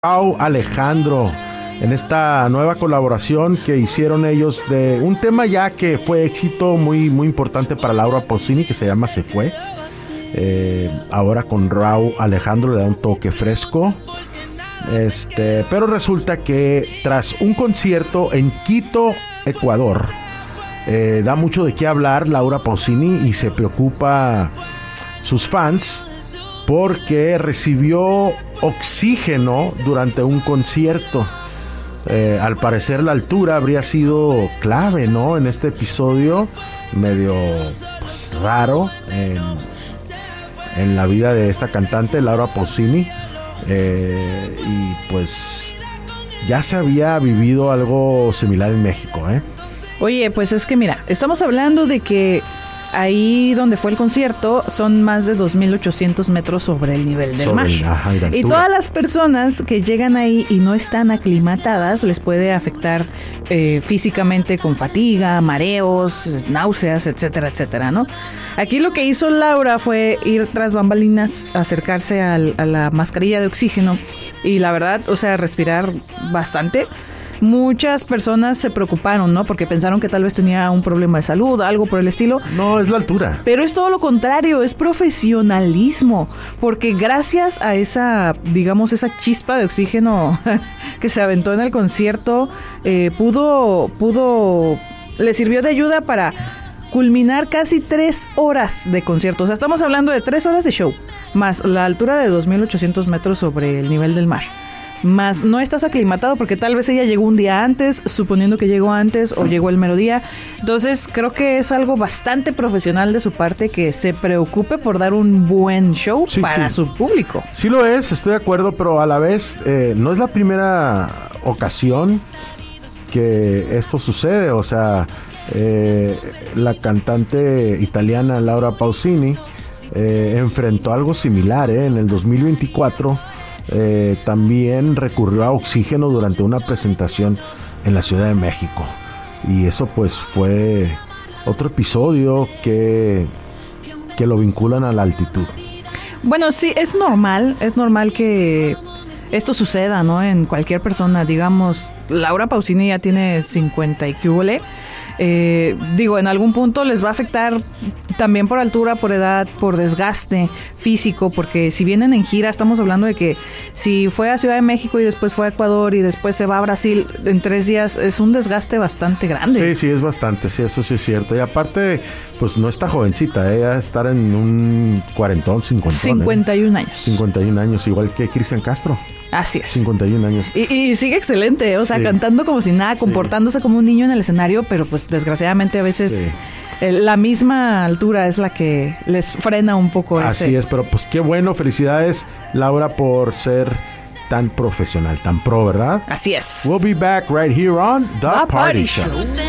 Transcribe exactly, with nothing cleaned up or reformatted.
Rauw Alejandro en esta nueva colaboración que hicieron ellos de un tema ya que fue éxito muy, muy importante para Laura Pausini, que se llama Se Fue. Eh, ahora con Rauw Alejandro le da un toque fresco. Este, pero resulta que tras un concierto en Quito, Ecuador, eh, da mucho de qué hablar Laura Pausini y se preocupa sus fans porque recibió oxígeno durante un concierto. Eh, al parecer la altura habría sido clave, ¿no? En este episodio medio pues, raro en, en la vida de esta cantante, Laura Pausini. Eh, y pues ya se había vivido algo similar en México, ¿eh? Oye, pues es que mira, estamos hablando de que ahí donde fue el concierto son más de dos mil ochocientos metros sobre el nivel del mar. El, ajá, y, y todas las personas que llegan ahí y no están aclimatadas les puede afectar eh, físicamente con fatiga, mareos, náuseas, etcétera, etcétera, ¿no? Aquí lo que hizo Laura fue ir tras bambalinas, acercarse al, a la mascarilla de oxígeno y la verdad, o sea, respirar bastante. Muchas personas se preocuparon, ¿no? Porque pensaron que tal vez tenía un problema de salud, algo por el estilo. No, es la altura. Pero es todo lo contrario, es profesionalismo. Porque gracias a esa, digamos, esa chispa de oxígeno que se aventó en el concierto, eh, pudo, pudo, le sirvió de ayuda para culminar casi tres horas de concierto. O sea, estamos hablando de tres horas de show, más la altura de dos mil ochocientos metros sobre el nivel del mar. Más no estás aclimatado porque tal vez ella llegó un día antes, suponiendo que llegó antes o llegó el mero día. Entonces creo que es algo bastante profesional de su parte que se preocupe por dar un buen show sí, para sí. su público. Sí lo es, estoy de acuerdo, pero a la vez eh, no es la primera ocasión que esto sucede. O sea, eh, la cantante italiana Laura Pausini eh, enfrentó algo similar eh, en el dos mil veinticuatro. Eh, también recurrió a oxígeno durante una presentación en la Ciudad de México y eso pues fue otro episodio que, que lo vinculan a la altitud. Bueno, sí, es normal, es normal que esto suceda, ¿no? En cualquier persona, digamos, Laura Pausini ya tiene cincuenta y quúbole. Eh, digo, en algún punto les va a afectar también por altura, por edad, por desgaste físico, porque si vienen en gira, estamos hablando de que si fue a Ciudad de México y después fue a Ecuador y después se va a Brasil en tres días, es un desgaste bastante grande. Sí, sí, es bastante, sí, eso sí es cierto. Y aparte, pues no está jovencita, ella ¿eh? estar en un cuarentón, cincuentón. cincuenta y un ¿eh? años. cincuenta y un años, igual que Cristian Castro. Así es. cincuenta y un años. Y, y sigue excelente, o sea, sí. cantando como si nada, comportándose sí. como un niño en el escenario, pero pues desgraciadamente a veces sí. eh, la misma altura es la que les frena un poco. Así ese. es, pero pues qué bueno, felicidades Laura por ser tan profesional, tan pro, ¿verdad? Así es. We'll be back right here on The, The Party, Party Show. Show.